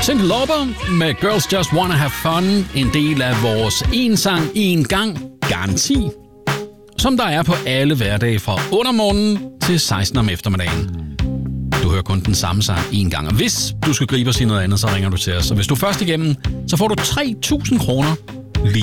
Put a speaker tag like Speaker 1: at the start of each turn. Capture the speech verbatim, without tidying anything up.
Speaker 1: Cyndi Lauper med Girls Just Wanna Have Fun, en del af vores en sang, en gang garanti, som der er på alle hverdage fra otte om morgenen til seksten om eftermiddagen. Du hører kun den samme sang en gang, og hvis du skal gribe og sige noget andet, så ringer du til os. Og hvis du er først igennem, så får du tre tusind kroner